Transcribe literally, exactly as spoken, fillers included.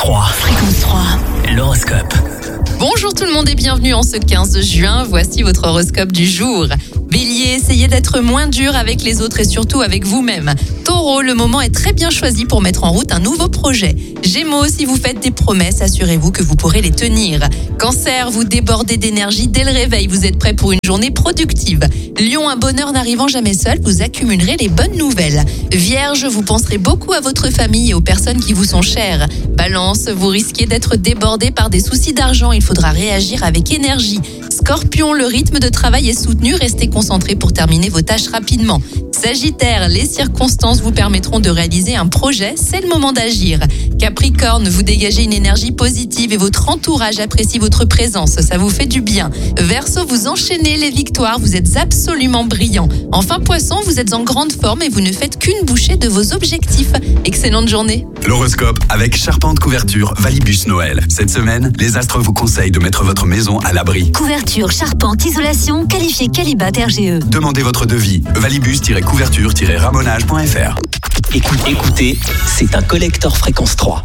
trois. Fréquence trois. L'horoscope. Bonjour tout le monde et bienvenue en ce quinze juin. Voici votre horoscope du jour. Bélier, essayez d'être moins dur avec les autres et surtout avec vous-même. Taureau, le moment est très bien choisi pour mettre en route un nouveau projet. Gémeaux, si vous faites des promesses, assurez-vous que vous pourrez les tenir. Cancer, vous débordez d'énergie dès le réveil, vous êtes prêt pour une journée productive. Lion, un bonheur n'arrivant jamais seul, vous accumulerez les bonnes nouvelles. Vierge, vous penserez beaucoup à votre famille et aux personnes qui vous sont chères. Balance, vous risquez d'être débordé par des soucis d'argent, il faudra réagir avec énergie. Scorpion, le rythme de travail est soutenu, restez concentré pour terminer vos tâches rapidement. Sagittaire, les circonstances vous permettront de réaliser un projet, c'est le moment d'agir. Capricorne, vous dégagez une énergie positive et votre entourage apprécie votre présence, ça vous fait du bien. Verseau, vous enchaînez les victoires, vous êtes absolument brillant. Enfin Poisson, vous êtes en grande forme et vous ne faites qu'une bouchée de vos objectifs. Excellente journée. L'horoscope avec Charpente Couverture Valibus Noël. Cette semaine, les astres vous conseillent de mettre votre maison à l'abri. Couverture, charpente, isolation, qualifié Qualibat R G E. Demandez votre devis. valibus-couverture-ramonage point f r. Écoutez, écoutez, c'est un collector Fréquence trois.